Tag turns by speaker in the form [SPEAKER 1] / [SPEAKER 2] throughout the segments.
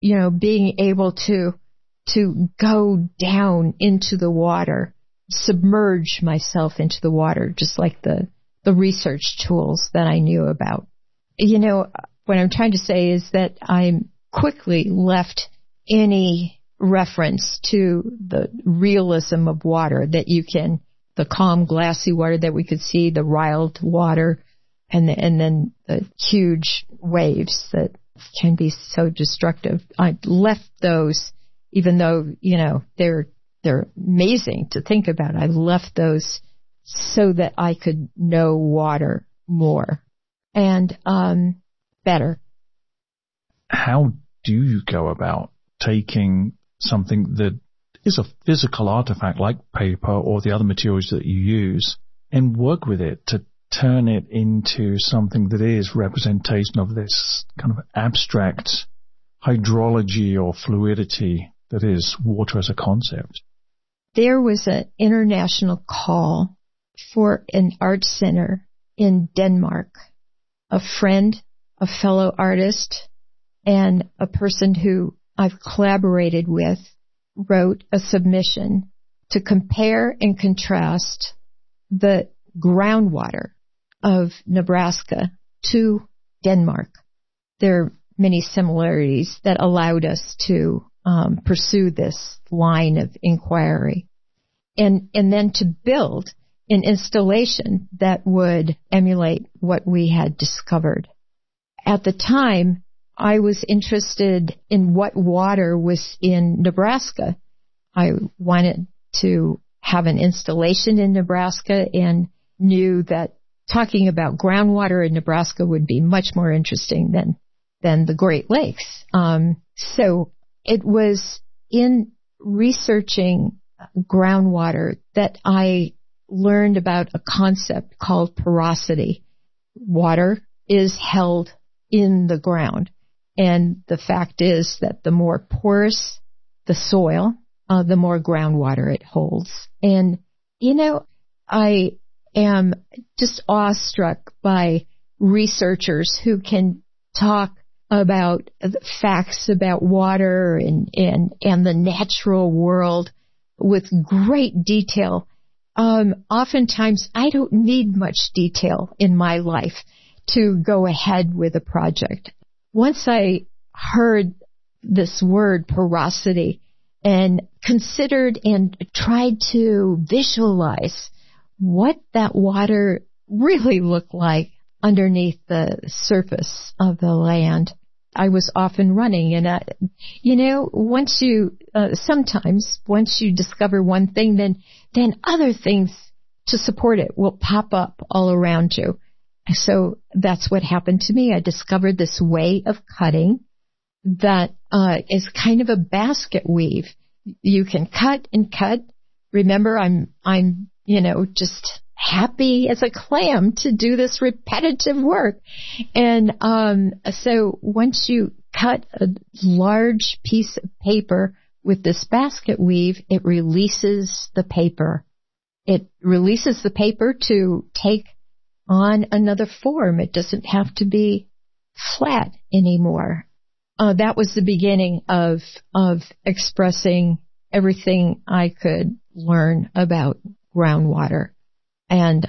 [SPEAKER 1] being able to go down into the water, submerge myself into the water, just like the research tools that I knew about. What I'm trying to say is that I quickly left any reference to the realism of water, that the calm, glassy water that we could see, the riled water, and then the huge waves that can be so destructive. I left those, even though, they're amazing to think about. I left those so that I could know water more and better.
[SPEAKER 2] How do you go about taking something that is a physical artifact like paper or the other materials that you use and work with it to turn it into something that is representation of this kind of abstract hydrology or fluidity that is water as a concept?
[SPEAKER 1] There was an international call for an art center in Denmark. A friend, a fellow artist, and a person who I've collaborated with wrote a submission to compare and contrast the groundwater of Nebraska to Denmark. There are many similarities that allowed us to pursue this line of inquiry, and then to build an installation that would emulate what we had discovered. At the time, I was interested in what water was in Nebraska. I wanted to have an installation in Nebraska and knew that talking about groundwater in Nebraska would be much more interesting than the Great Lakes. So it was in researching groundwater that I learned about a concept called porosity. Water is held in the ground. And the fact is that the more porous the soil, the more groundwater it holds. And, I am just awestruck by researchers who can talk about the facts about water and the natural world with great detail. Oftentimes, I don't need much detail in my life to go ahead with a project. Once I heard this word porosity and considered and tried to visualize what that water really looked like underneath the surface of the land, I was off and running. And, sometimes once you discover one thing, then other things to support it will pop up all around you. So that's what happened to me. I discovered this way of cutting that is kind of a basket weave. You can cut and cut. Remember, I'm just happy as a clam to do this repetitive work. And so once you cut a large piece of paper with this basket weave, it releases the paper. It releases the paper to take on another form. It doesn't have to be flat anymore. That was the beginning of expressing everything I could learn about groundwater. And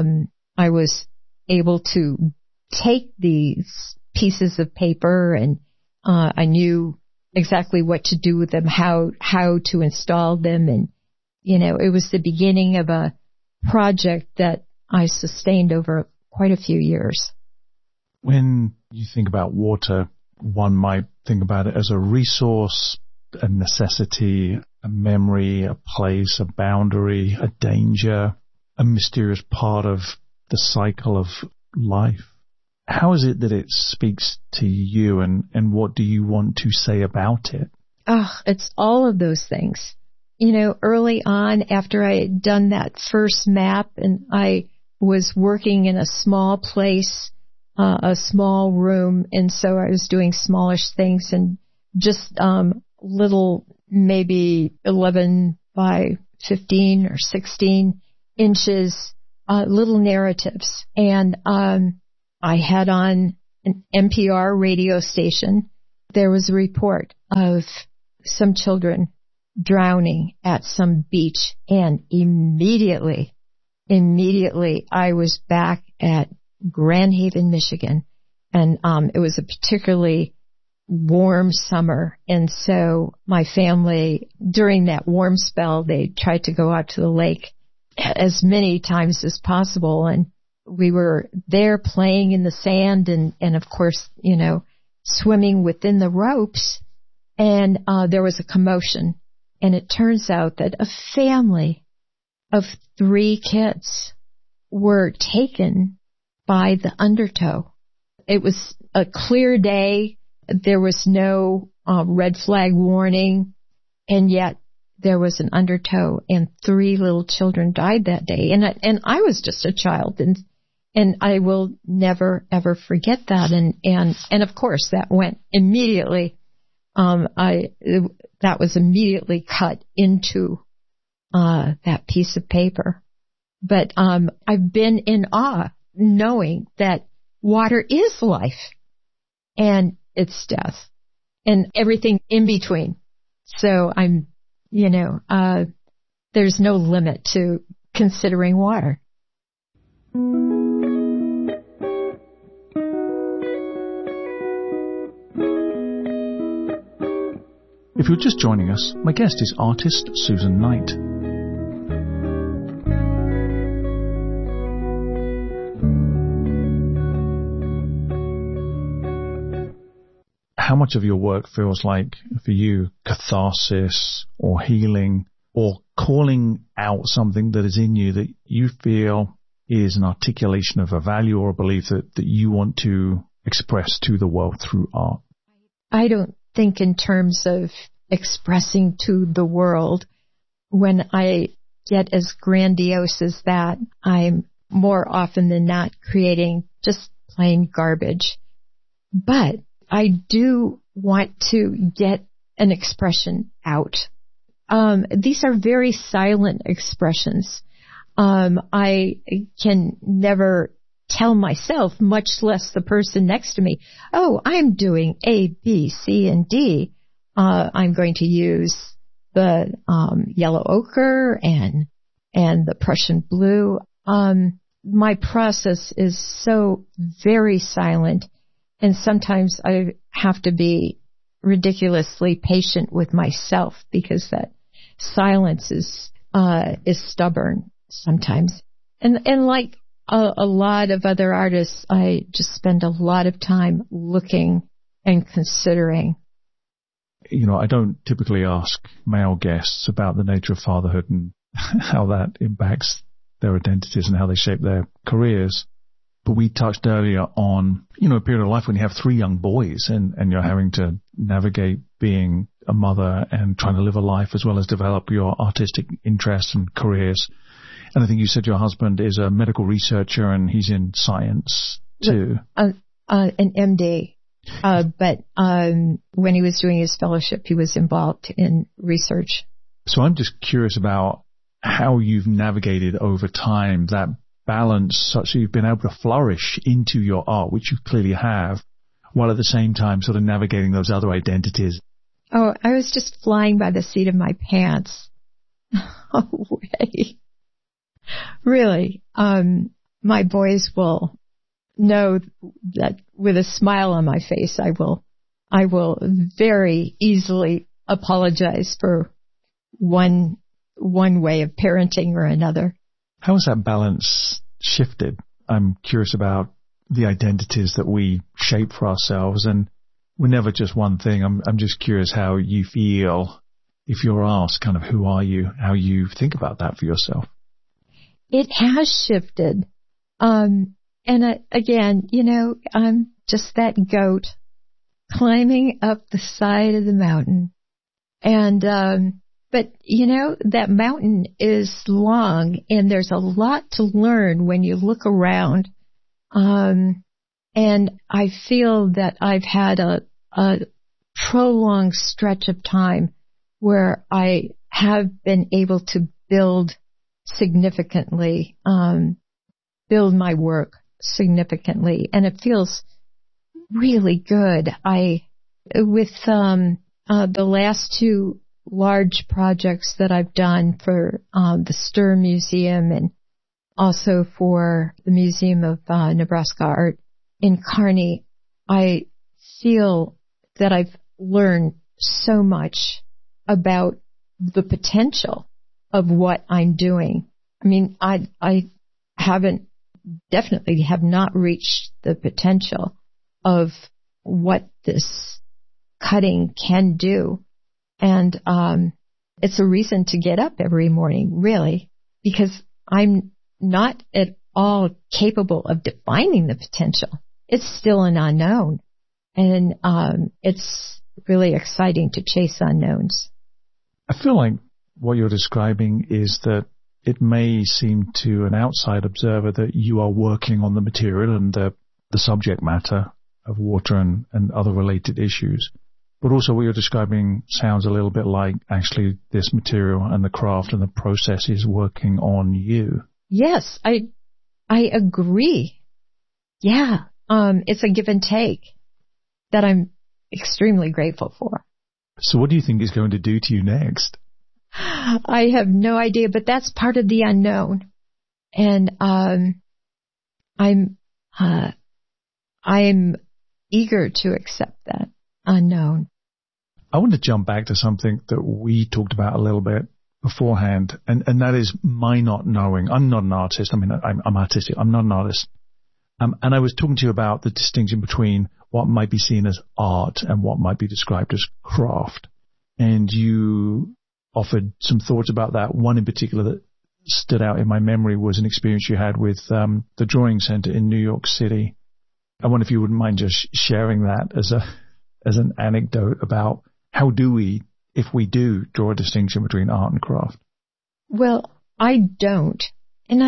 [SPEAKER 1] I was able to take these pieces of paper, and I knew exactly what to do with them, how to install them. And, it was the beginning of a project that I sustained over quite a few years.
[SPEAKER 2] When you think about water, one might think about it as a resource, a necessity, a memory, a place, a boundary, a danger, a mysterious part of the cycle of life. How is it that it speaks to you, and what do you want to say about it?
[SPEAKER 1] It's all of those things. Early on, after I had done that first map, and I was working in a small place, a small room, and so I was doing smallish things and just little, maybe 11 by 15 or 16 inches, little narratives. And I had on an NPR radio station. There was a report of some children drowning at some beach, and immediately I was back at Grand Haven, Michigan, and it was a particularly warm summer, and so my family, during that warm spell, they tried to go out to the lake as many times as possible, and we were there playing in the sand and of course, swimming within the ropes, and there was a commotion, and it turns out that a family of 3 kids were taken by the undertow. It was a clear day. There was no red flag warning, and yet there was an undertow, and 3 little children died that day. And I was just a child, and I will never ever forget that. And of course that went immediately. That was immediately cut into that piece of paper. But I've been in awe, knowing that water is life, and it's death, and everything in between. So I'm, there's no limit to considering water.
[SPEAKER 2] If you're just joining us, my guest is artist Susan Knight. How much of your work feels like, for you, catharsis or healing or calling out something that is in you that you feel is an articulation of a value or a belief that you want to express to the world through art?
[SPEAKER 1] I don't think in terms of expressing to the world. When I get as grandiose as that, I'm more often than not creating just plain garbage. But I do want to get an expression out. These are very silent expressions. I can never tell myself, much less the person next to me, oh, I'm doing A, B, C, and D. I'm going to use the yellow ochre and the Prussian blue. My process is so very silent. And sometimes I have to be ridiculously patient with myself, because that silence is stubborn sometimes. And like a lot of other artists, I just spend a lot of time looking and considering.
[SPEAKER 2] I don't typically ask male guests about the nature of fatherhood and how that impacts their identities and how they shape their careers. But we touched earlier on, a period of life when you have 3 young boys and you're having to navigate being a mother and trying to live a life as well as develop your artistic interests and careers. And I think you said your husband is a medical researcher and he's in science too.
[SPEAKER 1] An MD. But when he was doing his fellowship, he was involved in research.
[SPEAKER 2] So I'm just curious about how you've navigated over time that balance such that you've been able to flourish into your art, which you clearly have, while at the same time sort of navigating those other identities.
[SPEAKER 1] Oh, I was just flying by the seat of my pants. Oh, way. Really. My boys will know that with a smile on my face, I will very easily apologize for one way of parenting or another.
[SPEAKER 2] How has that balance shifted? I'm curious about the identities that we shape for ourselves, and we're never just one thing. I'm just curious how you feel if you're asked kind of who are you, how you think about that for yourself.
[SPEAKER 1] It has shifted. Again, I'm just that goat climbing up the side of the mountain. But that mountain is long, and there's a lot to learn when you look around. And I feel that I've had a prolonged stretch of time where I have been able to build significantly, build my work significantly, and it feels really good. With the last two large projects that I've done for the Stir Museum and also for the Museum of Nebraska Art in Kearney, I feel that I've learned so much about the potential of what I'm doing. I mean, I definitely have not reached the potential of what this cutting can do. And it's a reason to get up every morning, really, because I'm not at all capable of defining the potential. It's still an unknown. And it's really exciting to chase unknowns.
[SPEAKER 2] I feel like what you're describing is that it may seem to an outside observer that you are working on the material and the subject matter of water and other related issues. But also what you're describing sounds a little bit like actually this material and the craft and the process is working on you.
[SPEAKER 1] Yes, I agree. Yeah, it's a give and take that I'm extremely grateful for.
[SPEAKER 2] So what do you think is going to do to you next?
[SPEAKER 1] I have no idea, but that's part of the unknown. And I'm eager to accept that unknown.
[SPEAKER 2] I want to jump back to something that we talked about a little bit beforehand, and that is my not knowing. I'm not an artist. I mean, I'm artistic. I'm not an artist. And I was talking to you about the distinction between what might be seen as art and what might be described as craft. And you offered some thoughts about that. One in particular that stood out in my memory was an experience you had with the Drawing Center in New York City. I wonder if you wouldn't mind just sharing that as an anecdote about how do we, if we do, draw a distinction between art and craft?
[SPEAKER 1] Well, I don't. And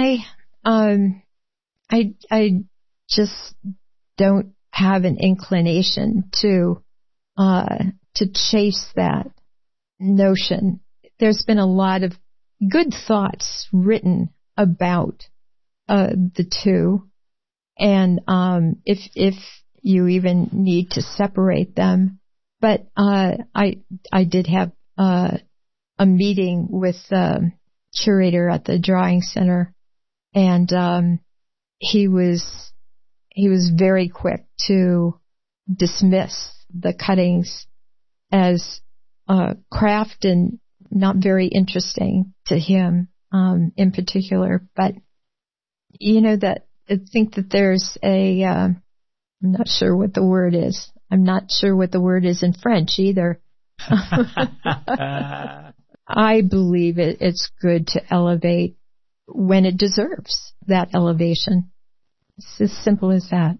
[SPEAKER 1] I just don't have an inclination to chase that notion. There's been a lot of good thoughts written about the two, and if you even need to separate them. But I did have a meeting with the curator at the Drawing Center, and he was very quick to dismiss the cuttings as craft and not very interesting to him in particular. But you know that I think that there's I'm not sure what the word is. I'm not sure what the word is in French either. I believe it's good to elevate when it deserves that elevation. It's as simple as that.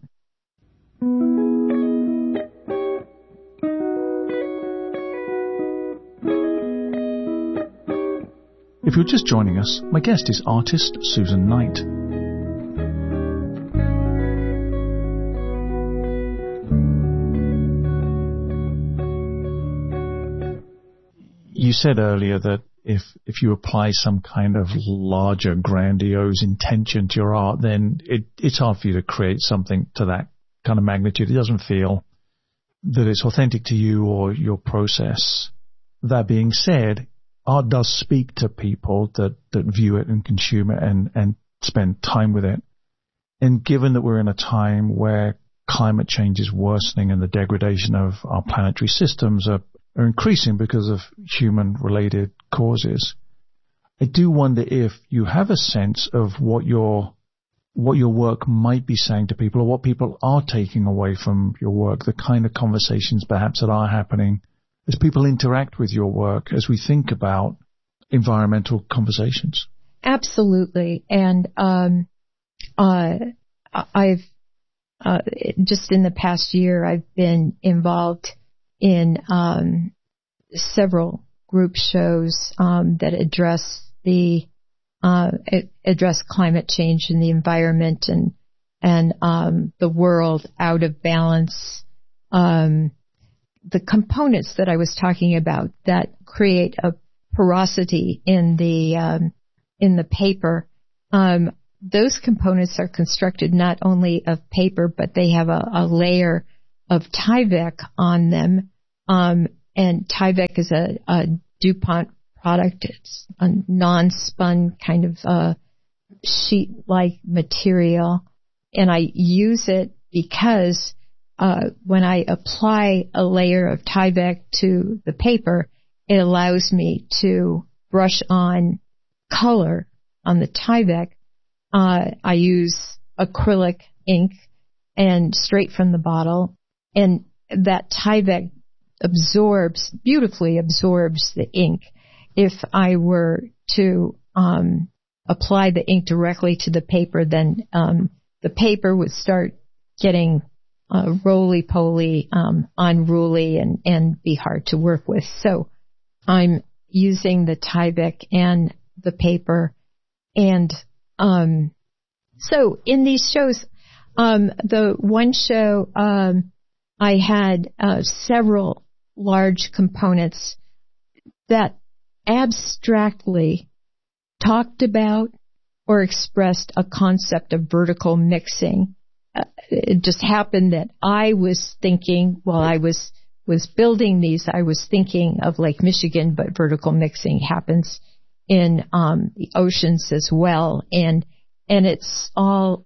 [SPEAKER 2] If you're just joining us, my guest is artist Susan Knight. You said earlier that if you apply some kind of larger, grandiose intention to your art, then it's hard for you to create something to that kind of magnitude. It doesn't feel that it's authentic to you or your process. That being said, art does speak to people that view it and consume it and spend time with it. And given that we're in a time where climate change is worsening and the degradation of our planetary systems are increasing because of human-related causes, I do wonder if you have a sense of what your work might be saying to people or what people are taking away from your work, the kind of conversations perhaps that are happening as people interact with your work, as we think about environmental conversations.
[SPEAKER 1] Absolutely. And I've just in the past year, I've been involved in several group shows that address climate change and the environment and the world out of balance. The components that I was talking about that create a porosity in the paper, those components are constructed not only of paper, but they have a layer of Tyvek on them. Tyvek is a DuPont product. It's a non-spun kind of sheet-like material, and I use it because when I apply a layer of Tyvek to the paper, it allows me to brush on color on the Tyvek. I use acrylic ink and straight from the bottle, and that Tyvek beautifully absorbs the ink. If I were to apply the ink directly to the paper, then the paper would start getting roly-poly, unruly, and be hard to work with. So I'm using the Tyvek and the paper. And so in these shows, the one show, I had several large components that abstractly talked about or expressed a concept of vertical mixing. It just happened that I was thinking, while I was building these, I was thinking of Lake Michigan, but vertical mixing happens in the oceans as well, and it's all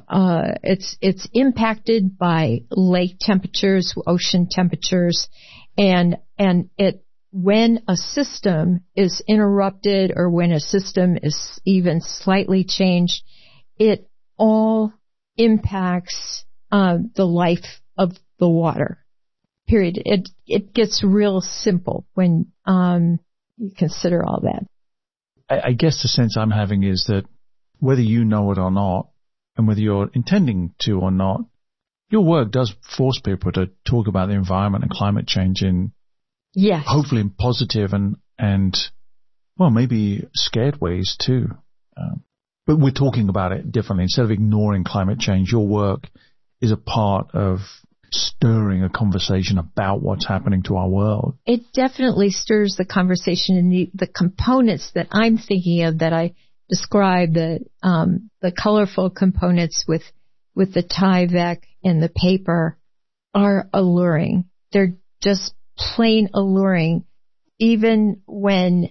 [SPEAKER 1] it's impacted by lake temperatures, ocean temperatures, and it, when a system is interrupted or when a system is even slightly changed, it all impacts the life of the water. Period. It gets real simple when you consider all that.
[SPEAKER 2] I guess the sense I'm having is that whether you know it or not, and whether you're intending to or not, your work does force people to talk about the environment and climate change in,
[SPEAKER 1] yes,
[SPEAKER 2] hopefully in positive and well, maybe scared ways too. But we're talking about it differently. Instead of ignoring climate change, your work is a part of stirring a conversation about what's happening to our world.
[SPEAKER 1] It definitely stirs the conversation, and the components that I'm thinking of that I describe, the colorful components with the Tyvek and the paper, are alluring. They're just plain alluring. Even when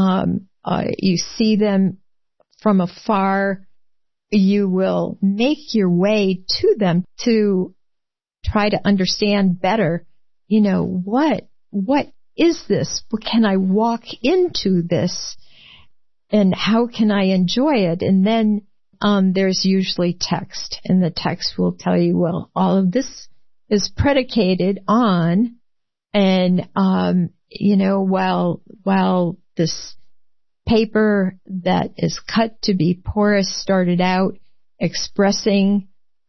[SPEAKER 1] you see them from afar, you will make your way to them to try to understand better, what is this? Can I walk into this? And how can I enjoy it? And then there's usually text, and the text will tell you, well, all of this is predicated on, and while this paper that is cut to be porous started out expressing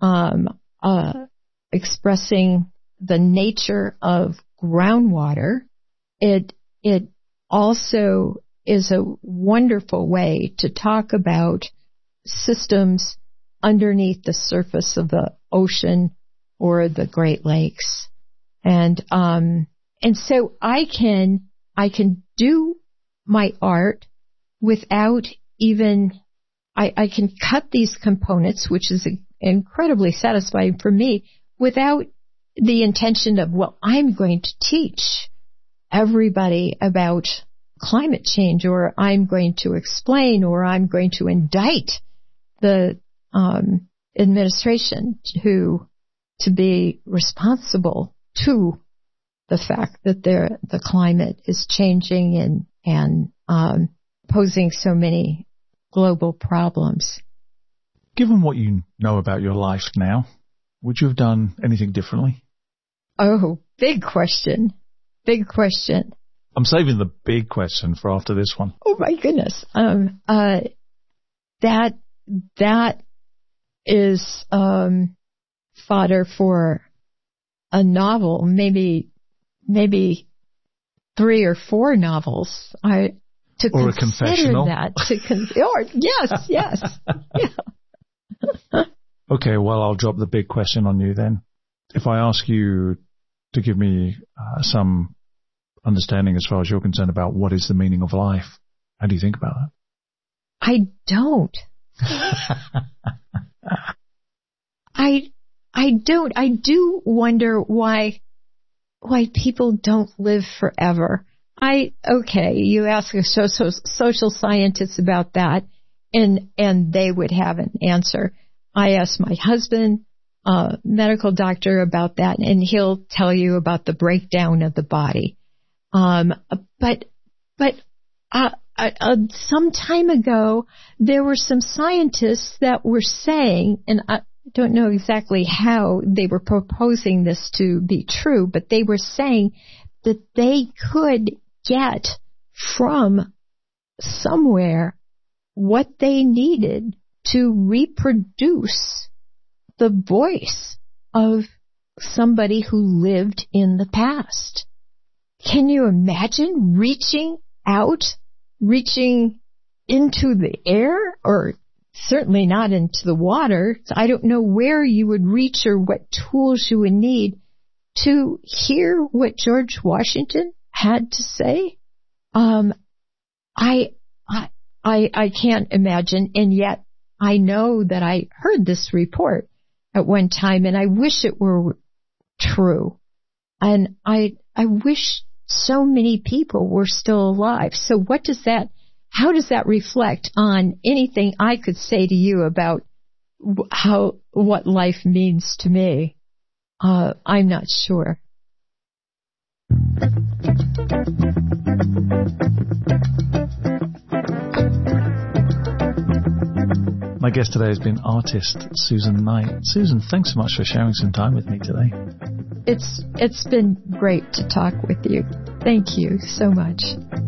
[SPEAKER 1] the nature of groundwater, it also is a wonderful way to talk about systems underneath the surface of the ocean or the Great Lakes. And so I can do my art without even, I can cut these components, which is incredibly satisfying for me, without the intention of, well, I'm going to teach everybody about climate change, or I'm going to explain, or I'm going to indict the administration to be responsible to the fact that the climate is changing and posing so many global problems.
[SPEAKER 2] Given what you know about your life now, would you have done anything differently?
[SPEAKER 1] Oh, big question. Big question.
[SPEAKER 2] I'm saving the big question for after this one.
[SPEAKER 1] Oh my goodness. That is fodder for a novel, maybe 3 or 4 novels.
[SPEAKER 2] Or a confessional.
[SPEAKER 1] Yes. Yeah.
[SPEAKER 2] Okay, well, I'll drop the big question on you then. If I ask you to give me some understanding as far as you're concerned about what is the meaning of life, how do you think about that?
[SPEAKER 1] I don't. I don't. I do wonder why why people don't live forever. You ask a social scientist about that, and they would have an answer. I asked my husband, medical doctor, about that, and he'll tell you about the breakdown of the body. But some time ago, there were some scientists that were saying, and I don't know exactly how they were proposing this to be true, but they were saying that they could get from somewhere what they needed to reproduce the voice of somebody who lived in the past. Can you imagine reaching into the air, or certainly not into the water? I don't know where you would reach or what tools you would need to hear what George Washington had to say. I can't imagine, and yet I know that I heard this report at one time, and I wish it were true. And I wish so many people were still alive. So how does that reflect on anything I could say to you about what life means to me? I'm not sure.
[SPEAKER 2] My guest today has been artist Susan Knight. Susan, thanks so much for sharing some time with me today.
[SPEAKER 1] It's been great to talk with you. Thank you so much.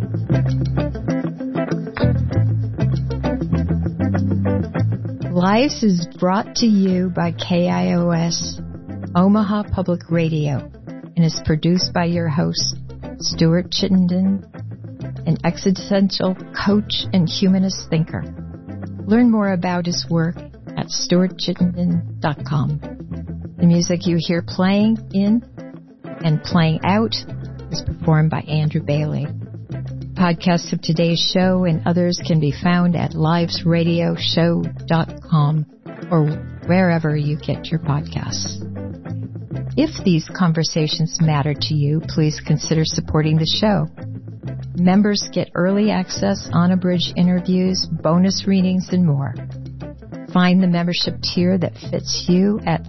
[SPEAKER 1] Lives is brought to you by KIOS, Omaha Public Radio, and is produced by your host, Stuart Chittenden, an existential coach and humanist thinker. Learn more about his work at stuartchittenden.com. The music you hear playing in and playing out is performed by Andrew Bailey. Podcasts of today's show and others can be found at livesradioshow.com or wherever you get your podcasts. If these conversations matter to you, please consider supporting the show. Members get early access, unabridged interviews, bonus readings, and more. Find the membership tier that fits you at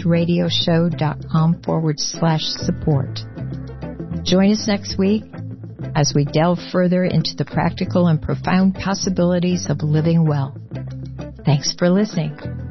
[SPEAKER 1] livesradioshow.com/support. Join us next week as we delve further into the practical and profound possibilities of living well. Thanks for listening.